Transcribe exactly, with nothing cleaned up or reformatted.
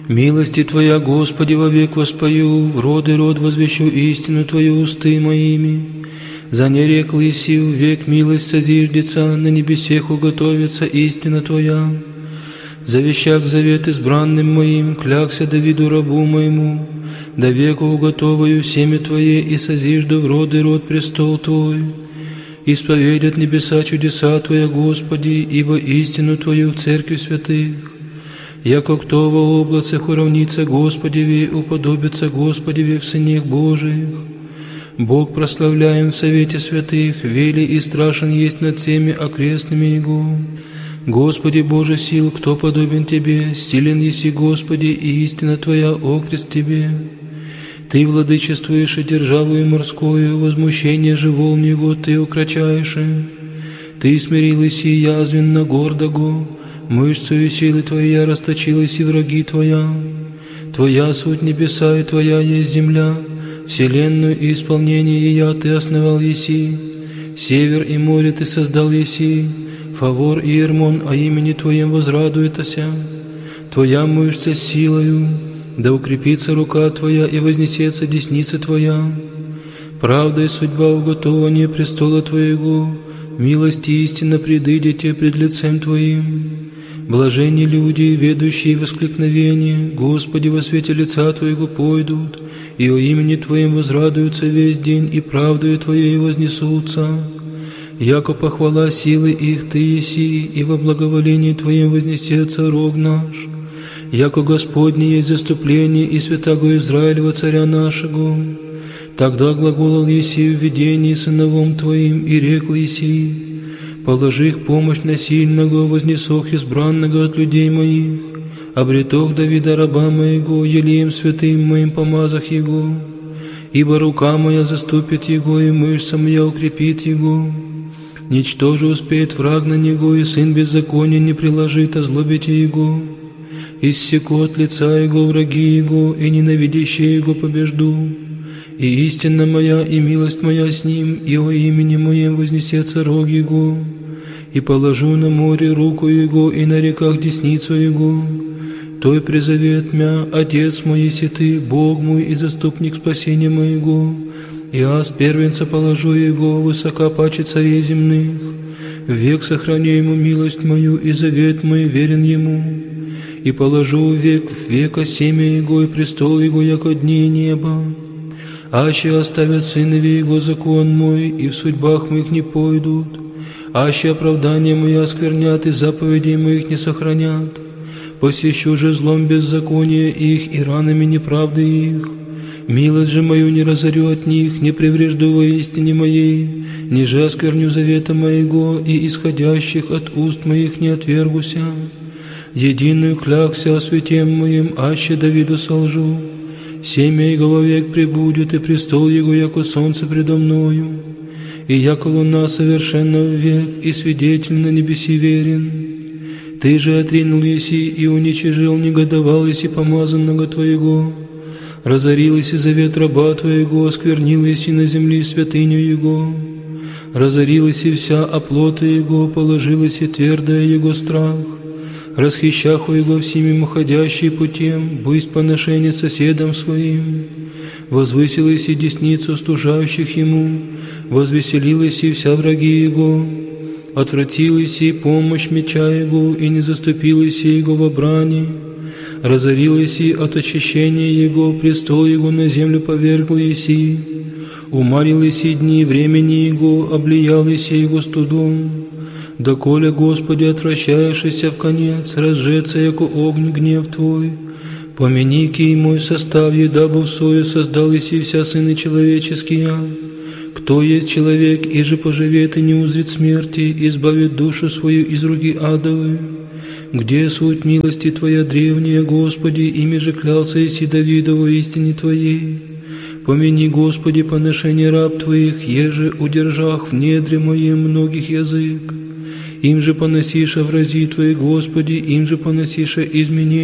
Милости Твоя, Господи, вовек воспою, в род и род возвещу истину Твою усты моими. За нерекл еси, век милость созиждется, на небесех уготовится истина Твоя. Завещак завет избранным моим, клякся Давиду рабу моему, до веку уготоваю семя Твое и созижду в род и род престол Твой. Исповедят небеса чудеса Твоя, Господи, ибо истину Твою в церкви святых. Яко кто во облацах уравнится Господеви, уподобится Господеви в сынах Божиих. Бог прославляем в совете святых, вели и страшен есть над всеми окрестными Его. Господи Боже сил, кто подобен Тебе, силен еси, Господи, и истина Твоя окрест Тебе. Ты владычествуешь и державою морскую, возмущение же волн Его Ты укрочаешь. Ты смирил еси язвенно гордого, мышцею силы Твоя расточилась и враги Твоя. Твоя суть небеса и Твоя есть земля, вселенную и исполнение ее Ты основал еси. Север и море Ты создал еси, Фавор и Ермон о имени Твоем возрадуетася. Твоя мышца с силою, да укрепится рука Твоя и вознесется десница Твоя. Правда и судьба уготования престола Твоего, милость и истина предыдете пред лицем Твоим. Блаженни люди, ведущие воскликновение, Господи, во свете лица Твоего пойдут, и о имени Твоем возрадуются весь день, и правдою Твоей вознесутся. Яко похвала силы их Ты еси, и во благоволении Твоем вознесется рог наш. Яко Господне есть заступление и святаго Израилева царя нашего. Тогда глаголал еси в видении сыновом Твоим, и рекл еси: положи их помощь на сильного, вознесох избранного от людей моих, обретох Давида раба моего, елеем святым моим помазах его. Ибо рука моя заступит его, и мышца моя укрепит его. Ничто же успеет враг на него, и сын беззакония не приложит озлобите его. Иссеку от лица его враги его, и ненавидящие его побежду. И истина моя, и милость моя с ним, и о имени моем вознесется рог его. И положу на море руку его, и на реках десницу его. Той призовет мя, Отец мой, еси Ты, Бог мой и заступник спасения моего. И аз первенца положу его, высока паче царей земных. Век сохраню ему милость мою, и завет мой верен ему. И положу век в века семя его, и престол его, яко дни неба. Аще оставят сынове его закон мой, и в судьбах моих не пойдут. Аще оправдания мои осквернят, и заповедей моих не сохранят. Посещу же злом беззакония их, и ранами неправды их. Милость же мою не разорю от них, не преврежду во истине моей, ниже оскверню завета моего, и исходящих от уст моих не отвергуся. Единую клякся о святем моем, аще Давиду солжу. Семя его вовек пребудет, и престол его, яко солнце предо мною. И яко луна совершенно век, и свидетель на небеси верен. Ты же отринул еси, и уничижил, негодовал еси помазанного Твоего. Разорил еси завет раба Твоего, осквернил еси на земле святыню Его. Разорил еси вся оплота Его, положил еси твердое Его страх. Расхищаху Его всеми уходящий путем, бысть поношение соседам своим. Возвысил еси десницу стужающих Ему, возвеселил еси вся враги Его. Отвратил еси помощь меча Его, и не заступил еси Его во брани. Разорил еси от очищения Его, престол Его на землю повергл еси. Умарил еси дни времени Его, облиял еси Его студом. Доколе, Господи, отвращаешься в конец, разжеться, яко огонь гнев Твой. Помяни кий мой состав, дабы в сою создал еси вся сыны человеческие. Кто есть человек, и же поживет и не узрит смерти, избавит душу свою из руки адовой. Где суть милости Твоя древняя, Господи, ими же клялся еси Давиду во истине Твоей. Помяни, Господи, поношение раб Твоих, еже удержах в недре моем многих язык. Им же поносиша врази Твои, Господи, им же поносиша изменения.